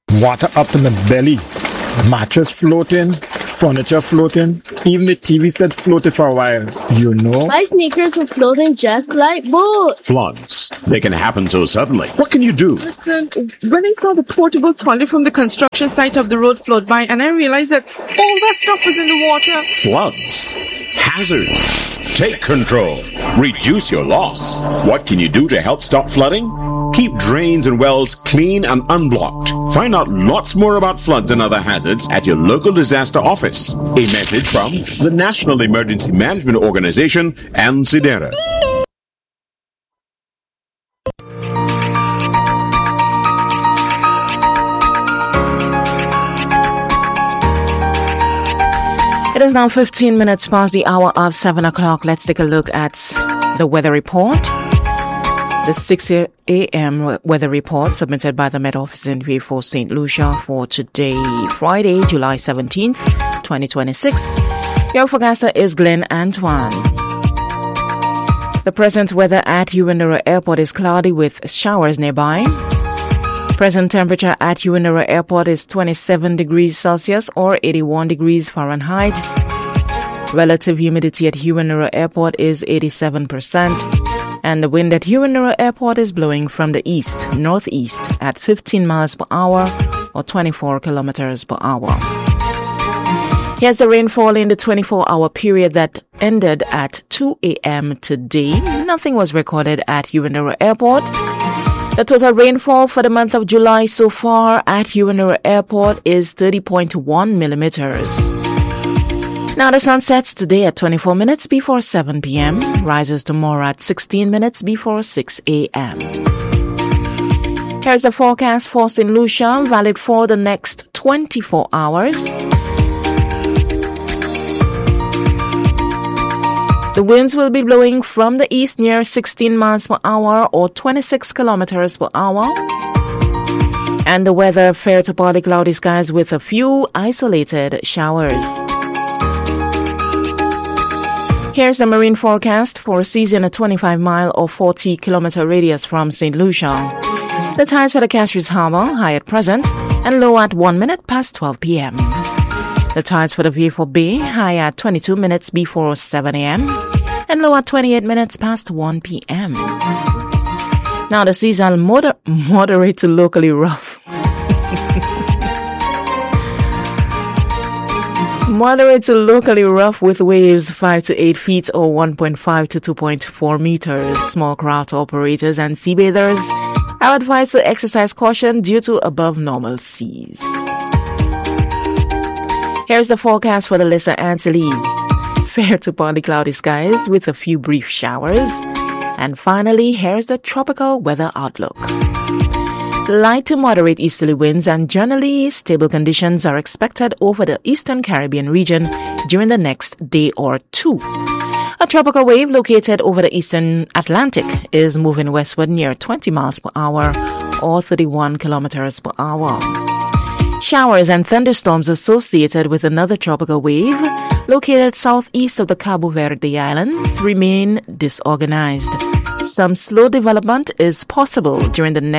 Water up to my belly. Mattress floating, furniture floating, even the TV set floated for a while. You know? My sneakers were floating just like boats. Floods. They can happen so suddenly. What can you do? Listen, when I saw the portable toilet from the construction site of the road float by, and I realized that all that stuff was in the water. Floods. Hazards. Take control. Reduce your loss. What can you do to help stop flooding? Keep drains and wells clean and unblocked. Find out lots more about floods and other hazards at your local disaster office. A message from the National Emergency Management Organization and NCEDERA. It is now 15 minutes past the hour of 7 o'clock. Let's take a look at the weather report. The 6 a.m. weather report submitted by the Met Office in for St. Lucia for today, Friday, July 17th, 2026. Your forecaster is Glenn Antoine. The present weather at Uwindoro Airport is cloudy with showers nearby. Present temperature at Uwindoro Airport is 27 degrees Celsius or 81 degrees Fahrenheit. Relative humidity at Uwindoro Airport is 87%. And the wind at Uwindoro Airport is blowing from the east-northeast at 15 miles per hour or 24 kilometers per hour. Here's the rainfall in the 24-hour period that ended at 2 a.m. today. Nothing was recorded at Uwindoro Airport. The total rainfall for the month of July so far at Uwindoro Airport is 30.1 millimeters. Now the sun sets today at 24 minutes before 7 p.m., rises tomorrow at 16 minutes before 6 a.m. Here's the forecast for St. Lucia, valid for the next 24 hours. The winds will be blowing from the east near 16 miles per hour or 26 kilometers per hour. And the weather, fair to partly cloudy skies with a few isolated showers. Here's the marine forecast for a seas in a 25-mile or 40-kilometer radius from St. Lucia. The tides for the Castries Harbour, high at present, and low at 1 minute past 12 p.m. The tides for the Vieux-Fort Bay, high at 22 minutes before 7 a.m. and low at 28 minutes past 1 p.m. Now the seas are moderate to locally rough. Moderate to locally rough with waves 5 to 8 feet or 1.5 to 2.4 meters. Small craft operators and sea bathers are advised to exercise caution due to above normal seas. Here's the forecast for the Lesser Antilles. Fair to partly cloudy skies with a few brief showers. And finally, here's the tropical weather outlook. Light to moderate easterly winds and generally stable conditions are expected over the eastern Caribbean region during the next day or two. A tropical wave located over the eastern Atlantic is moving westward near 20 miles per hour or 31 kilometers per hour. Showers and thunderstorms associated with another tropical wave located southeast of the Cabo Verde Islands remain disorganized. Some slow development is possible during the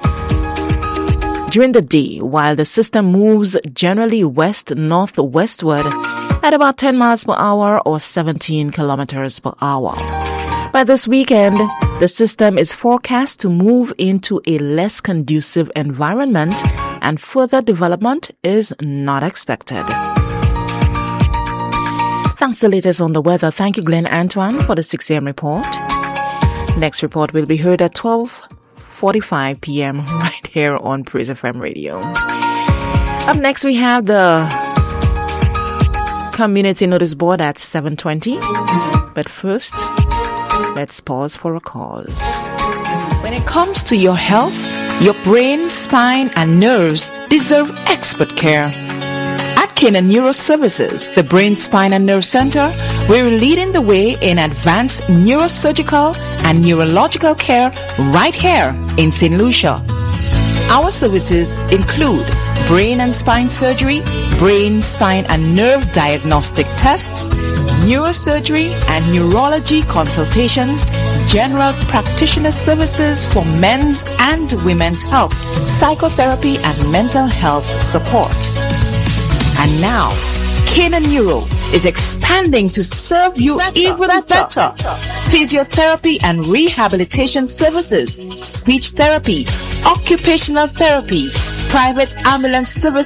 day, while the system moves generally west-northwestward at about 10 miles per hour or 17 kilometers per hour. By this weekend, the system is forecast to move into a less conducive environment and further development is not expected. Thanks the latest on the weather. Thank you, Glenn Antoine, for the 6 a.m. report. Next report will be heard at 12:45 p.m. right here on Praise FM Radio. Up next, we have the Community Notice Board at 7:20. But first, let's pause for a cause. When it comes to your health, your brain, spine, and nerves deserve expert care. At Canaan Neuro Services, the Brain, Spine, and Nerve Center, we're leading the way in advanced neurosurgical and neurological care right here in St. Lucia. Our services include brain and spine surgery, brain, spine, and nerve diagnostic tests, neurosurgery and neurology consultations, general practitioner services for men's and women's health, psychotherapy and mental health support. And now, Canaan Neuro is expanding to serve you even better. Physiotherapy and rehabilitation services, speech therapy, occupational therapy, private ambulance services,